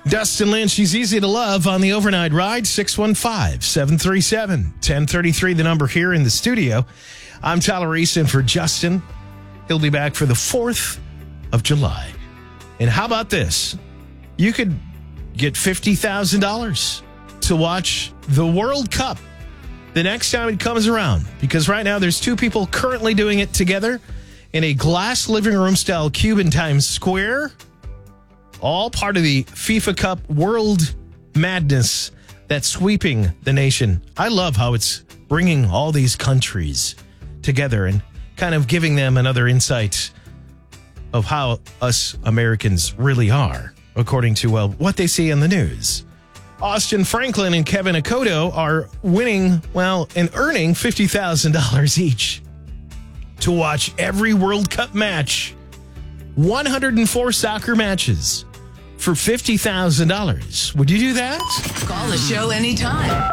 Dustin Lynch, she's easy to love on the overnight ride. 615-737-1033, the number here in the studio. I'm Tyler Easton for Justin. He'll be back for the 4th of July. And how about this? You could get $50,000 to watch the World Cup the next time it comes around. Because right now there's 2 people currently doing it together in a glass living room style cube in Times Square. All part of the FIFA Cup World Madness that's sweeping the nation. I love how it's bringing all these countries together and kind of giving them another insight of how us Americans really are, according to, what they see in the news. Austin Franklin and Kevin Akoto are winning, and earning $50,000 each to watch every World Cup match. 104 soccer matches for $50,000. Would you do that? Call the show anytime.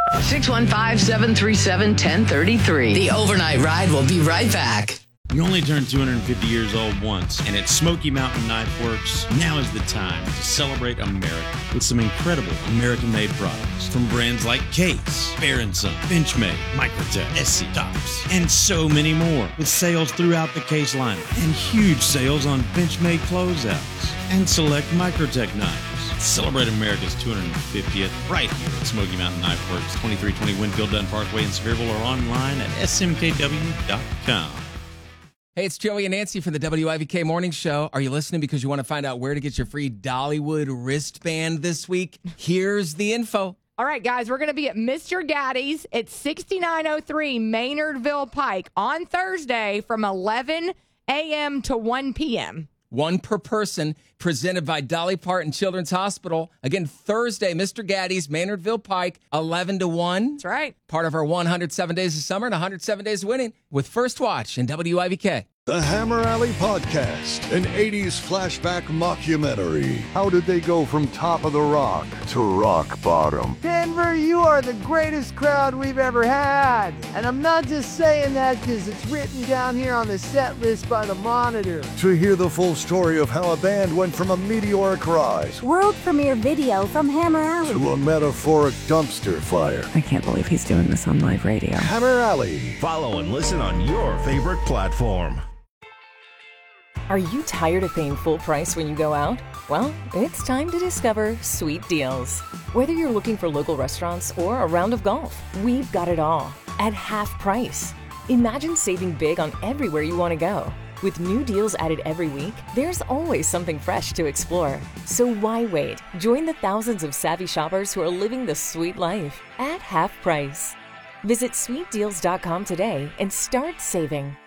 615-737-1033. The Overnight Ride will be right back. You only turn 250 years old once, and at Smoky Mountain Knife Works, now is the time to celebrate America with some incredible American-made products from brands like Case, Bear & Son, Benchmade, Microtech, SC Tops, and so many more, with sales throughout the Case lineup and huge sales on Benchmade closeouts and select Microtech knives. Celebrate America's 250th right here at Smoky Mountain Knife Works, 2320 Winfield Dunn Parkway in Sevierville, or online at smkw.com. Hey, it's Joey and Nancy from the WIVK Morning Show. Are you listening because you want to find out where to get your free Dollywood wristband this week? Here's the info. All right, guys, we're going to be at Mr. Gaddy's at 6903 Maynardville Pike on Thursday from 11 a.m. to 1 p.m. One per person, presented by Dolly Parton Children's Hospital. Again, Thursday, Mr. Gaddy's, Maynardville Pike, 11 to 1. That's right. Part of our 107 Days of Summer and 107 Days of Winning with First Watch and WIVK. The Hammer Alley Podcast, an 80s flashback mockumentary. How did they go from top of the rock to rock bottom? Denver, you are the greatest crowd we've ever had. And I'm not just saying that because it's written down here on the set list by the Monitor. To hear the full story of how a band went from a meteoric rise, world premiere video from Hammer Alley, to a metaphoric dumpster fire. I can't believe he's doing this on live radio. Hammer Alley. Follow and listen on your favorite platform. Are you tired of paying full price when you go out? Well, it's time to discover Sweet Deals. Whether you're looking for local restaurants or a round of golf, we've got it all at half price. Imagine saving big on everywhere you want to go. With new deals added every week, there's always something fresh to explore. So why wait? Join the thousands of savvy shoppers who are living the sweet life at half price. Visit sweetdeals.com today and start saving.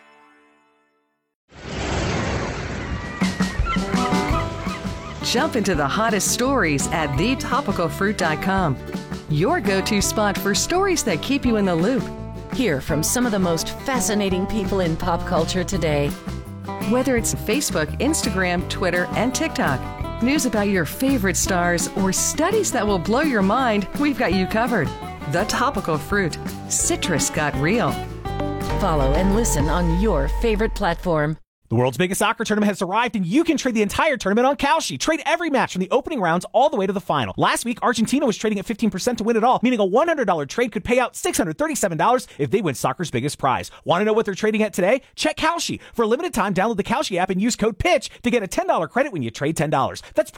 Jump into the hottest stories at thetopicalfruit.com. Your go-to spot for stories that keep you in the loop. Hear from some of the most fascinating people in pop culture today. Whether it's Facebook, Instagram, Twitter, and TikTok, news about your favorite stars, or studies that will blow your mind, we've got you covered. The Topical Fruit. Citrus got real. Follow and listen on your favorite platform. The world's biggest soccer tournament has arrived, and you can trade the entire tournament on Kalshi. Trade every match from the opening rounds all the way to the final. Last week, Argentina was trading at 15% to win it all, meaning a $100 trade could pay out $637 if they win soccer's biggest prize. Want to know what they're trading at today? Check Kalshi. For a limited time, download the Kalshi app and use code PITCH to get a $10 credit when you trade $10. That's